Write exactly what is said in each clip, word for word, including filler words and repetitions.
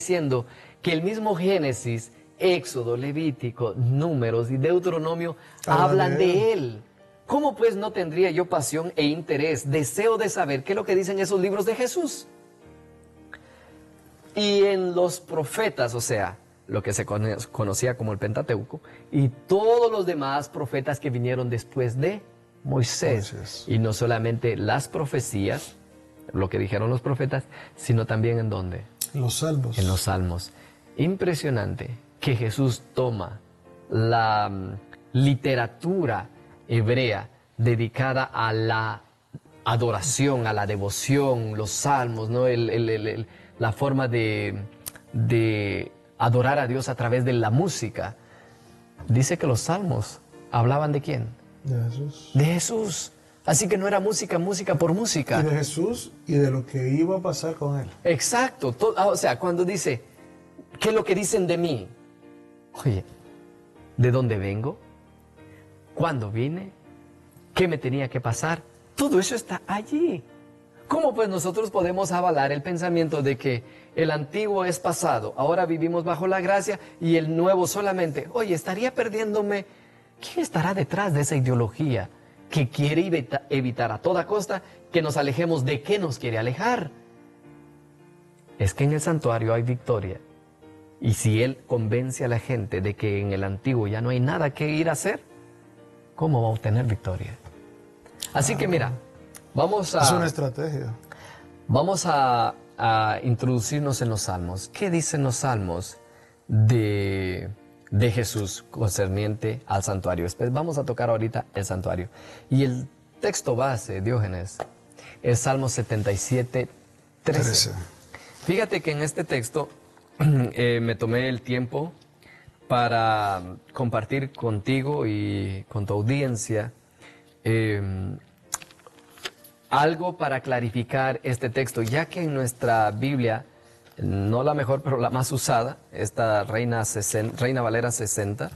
diciendo que el mismo Génesis, Éxodo, Levítico, Números y Deuteronomio Habla hablan de de él. ¿Cómo pues no tendría yo pasión e interés, deseo de saber qué es lo que dicen esos libros de Jesús? Y en los profetas, o sea, lo que se cono- conocía como el Pentateuco, y todos los demás profetas que vinieron después de Moisés. Moisés. Y no solamente las profecías, lo que dijeron los profetas, sino también en dónde. Los salmos. En los salmos. Impresionante que Jesús toma la mm, literatura hebrea dedicada a la adoración, a la devoción, los salmos, ¿no? el, el, el, el, la forma de, de adorar a Dios a través de la música. Dice que los salmos hablaban de quién? De Jesús. De Jesús. Así que no era música, música por música. Y de Jesús y de lo que iba a pasar con él. Exacto. To- ah, o sea, cuando dice, ¿qué es lo que dicen de mí? Oye, ¿de dónde vengo? ¿Cuándo vine? ¿Qué me tenía que pasar? Todo eso está allí. ¿Cómo pues nosotros podemos avalar el pensamiento de que el antiguo es pasado, ahora vivimos bajo la gracia y el nuevo solamente? Oye, estaría perdiéndome. ¿Quién estará detrás de esa ideología que quiere evita- evitar a toda costa que nos alejemos de qué nos quiere alejar? Es que en el santuario hay victoria. Y si Él convence a la gente de que en el antiguo ya no hay nada que ir a hacer, ¿cómo va a obtener victoria? Así que mira, vamos a, Es una estrategia. vamos a, a introducirnos en los salmos. ¿Qué dicen los salmos de, de Jesús concerniente al santuario? Después vamos a tocar ahorita el santuario. Y el texto base, Diógenes, es Salmo setenta y siete, trece. trece. Fíjate que en este texto eh, me tomé el tiempo para compartir contigo y con tu audiencia eh, algo para clarificar este texto, ya que en nuestra Biblia, no la mejor, pero la más usada, esta Reina, sesenta, Reina Valera sesenta,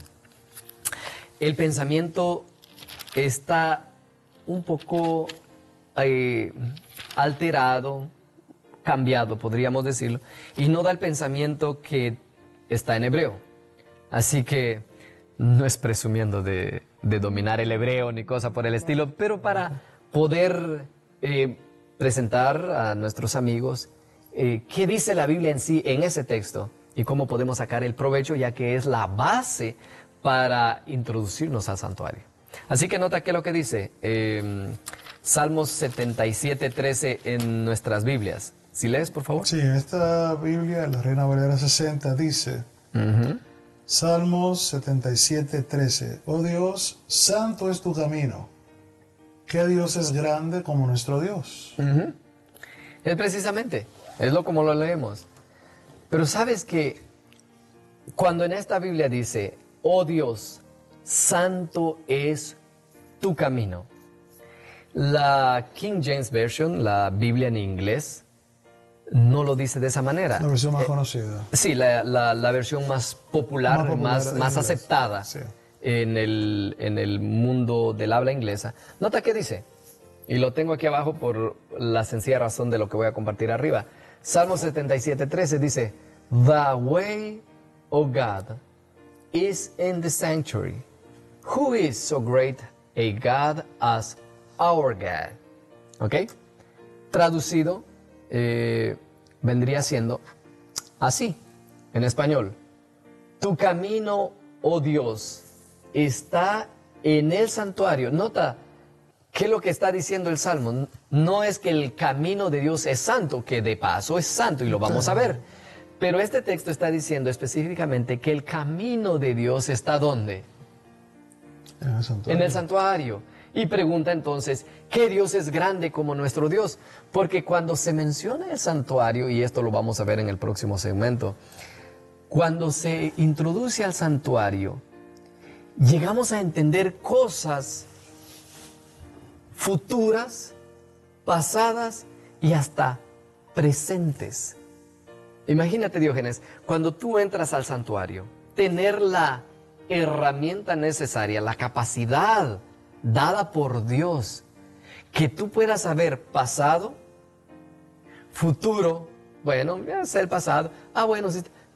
el pensamiento está un poco eh, alterado, cambiado, podríamos decirlo, y no da el pensamiento que está en hebreo. Así que no es presumiendo de, de dominar el hebreo ni cosa por el estilo, pero para poder eh, presentar a nuestros amigos eh, qué dice la Biblia en sí en ese texto y cómo podemos sacar el provecho, ya que es la base para introducirnos al santuario. Así que nota que lo que dice eh, Salmos setenta y siete, trece en nuestras Biblias. ¿Sí lees, por favor? Sí, en esta Biblia, la Reina Valera sesenta dice, Ujú. Salmos setenta y siete, trece. Oh Dios, santo es tu camino. ¿Qué Dios es grande como nuestro Dios? Ujú. Es precisamente, es lo como lo leemos. Pero sabes que cuando en esta Biblia dice, oh Dios, santo es tu camino, la King James Version, la Biblia en inglés, no lo dice de esa manera. La versión más conocida. Sí, la, la- la versión más popular, Más más, popular más, en inglés, aceptada sí. en, el, en el mundo del habla inglesa. Nota qué dice, y lo tengo aquí abajo por la sencilla razón de lo que voy a compartir arriba. Salmo setenta y siete, trece dice, The way, O God, is in the sanctuary. Who is so great a God as our God? ¿Ok? Traducido, eh, vendría siendo así, en español. Tu camino, oh Dios, está en el santuario. Nota que lo que está diciendo el Salmo no es que el camino de Dios es santo, que de paso es santo y lo vamos a ver. Pero este texto está diciendo específicamente que el camino de Dios está ¿dónde? En el santuario. En el santuario. Y pregunta entonces, ¿qué Dios es grande como nuestro Dios? Porque cuando se menciona el santuario, y esto lo vamos a ver en el próximo segmento, cuando se introduce al santuario, llegamos a entender cosas futuras, pasadas y hasta presentes. Imagínate, Diógenes, cuando tú entras al santuario, tener la herramienta necesaria, la capacidad dada por Dios, que tú puedas saber pasado, futuro, Bueno, ya es el pasado. Ah, bueno, sí.